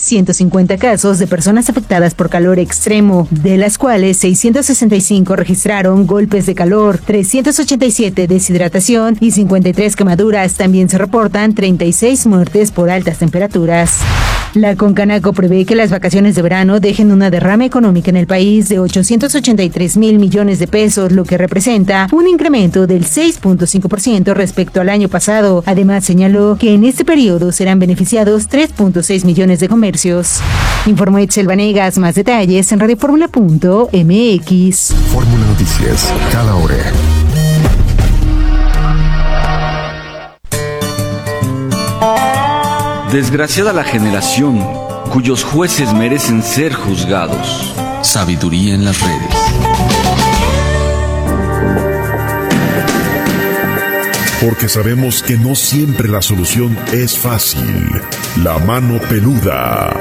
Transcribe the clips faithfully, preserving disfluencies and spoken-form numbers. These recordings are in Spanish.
ciento cincuenta casos de personas afectadas por calor extremo, de las cuales seiscientos sesenta y cinco registraron golpes de calor, trescientos ochenta y siete deshidratación y cincuenta y tres quemaduras. También se reportan treinta y seis muertes por altas temperaturas. La Concanaco prevé que las vacaciones de verano dejen una derrama económica en el país de ochocientos ochenta y tres mil millones de pesos, lo que representa un incremento del seis punto cinco por ciento respecto al año pasado. Además, señaló que en este periodo serán beneficiados tres punto seis millones de comercios. Informó Itzel Vanegas. Más detalles en radioformula punto m x. Fórmula Noticias, cada hora. Desgraciada la generación cuyos jueces merecen ser juzgados. Sabiduría en las redes. Porque sabemos que no siempre la solución es fácil. La mano peluda.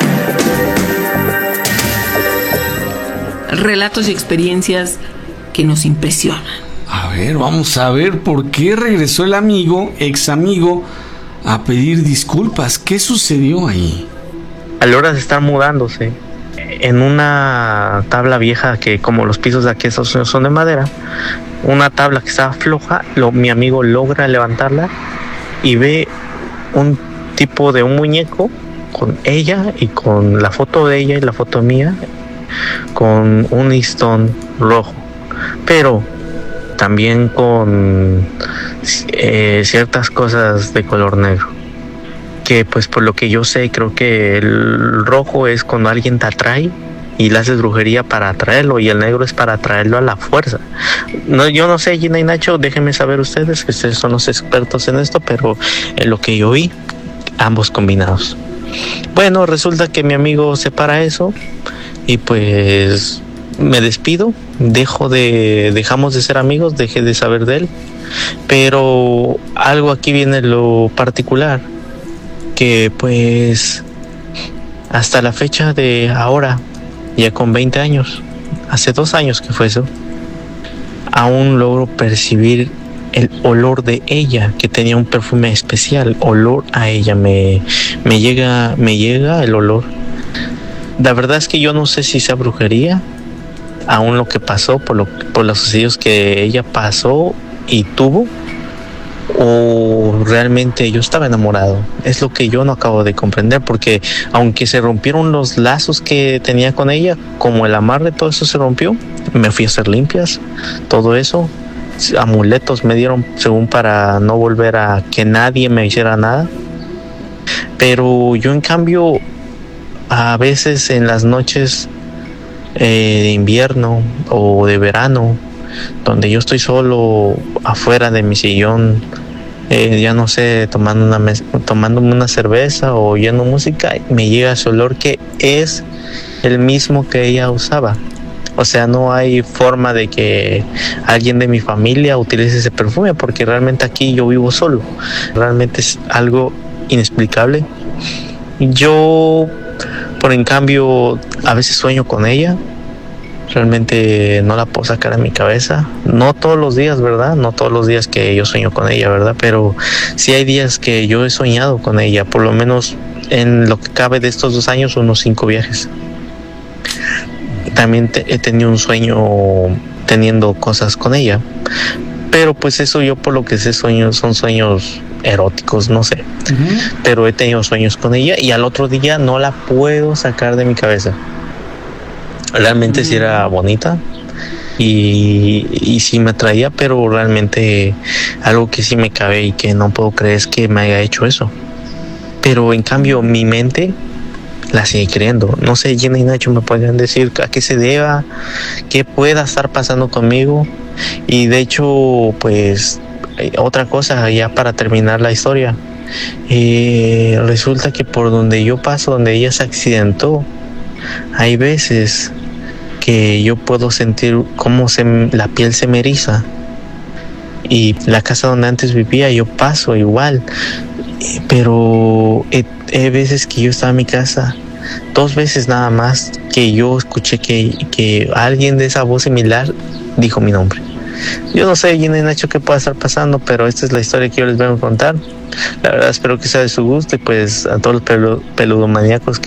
Relatos y experiencias que nos impresionan. A ver, vamos a ver por qué regresó el amigo, ex amigo, a pedir disculpas. ¿Qué sucedió ahí? A la hora de estar mudándose en una tabla vieja, que como los pisos de aquí son de madera, una tabla que estaba floja, lo, mi amigo logra levantarla y ve un tipo de un muñeco con ella y con la foto de ella y la foto mía, con un listón rojo, pero también con eh, ciertas cosas de color negro, que pues por lo que yo sé, creo que el rojo es cuando alguien te atrae y le haces brujería para atraerlo, y el negro es para atraerlo a la fuerza. No, yo no sé, Gina y Nacho, déjenme saber ustedes, que ustedes son los expertos en esto, pero en lo que yo vi, ambos combinados. Bueno, resulta que mi amigo separa eso y pues me despido, dejo de, dejamos de ser amigos, dejé de saber de él, pero algo aquí viene lo particular, que pues hasta la fecha de ahora, ya con veinte años, hace dos años que fue eso, aún logro percibir el olor de ella, que tenía un perfume especial, olor a ella, me, me llega, me llega el olor. La verdad es que yo no sé si sea brujería, aún lo que pasó, por, lo, por los sucesos que ella pasó y tuvo, o realmente yo estaba enamorado. Es lo que yo no acabo de comprender, porque aunque se rompieron los lazos que tenía con ella, como el amarre, todo eso se rompió, me fui a hacer limpias, todo eso, amuletos me dieron según para no volver a que nadie me hiciera nada. Pero yo en cambio, a veces en las noches eh, de invierno o de verano, donde yo estoy solo afuera de mi sillón, eh, ya no sé, tomando una mes- tomándome una cerveza o oyendo música, me llega ese olor que es el mismo que ella usaba. O sea, no hay forma de que alguien de mi familia utilice ese perfume, porque realmente aquí yo vivo solo. Realmente es algo inexplicable. Yo, por en cambio, a veces sueño con ella. Realmente no la puedo sacar de mi cabeza. No todos los días, ¿verdad? No todos los días que yo sueño con ella, ¿verdad? Pero sí hay días que yo he soñado con ella. Por lo menos en lo que cabe de estos dos años, unos cinco viajes. También te, he tenido un sueño teniendo cosas con ella. Pero pues eso, yo por lo que sé, sueños son sueños eróticos, no sé. Uh-huh. Pero he tenido sueños con ella y al otro día no la puedo sacar de mi cabeza. Realmente sí era bonita y, y sí me atraía, pero realmente algo que sí me cabe y que no puedo creer es que me haya hecho eso. Pero en cambio mi mente la sigue creyendo. No sé, Gina y Nacho me podrían decir a qué se deba, qué pueda estar pasando conmigo. Y de hecho, pues otra cosa ya para terminar la historia, eh, resulta que por donde yo paso, donde ella se accidentó, hay veces que yo puedo sentir cómo se, la piel se me eriza. Y la casa donde antes vivía, yo paso igual. Pero hay, hay veces que yo estaba en mi casa, dos veces nada más, que yo escuché que, que alguien de esa voz similar dijo mi nombre. Yo no sé, Gina y Nacho, qué pueda estar pasando, pero esta es la historia que yo les vengo a contar. La verdad espero que sea de su gusto y pues a todos los pelu- peludomaníacos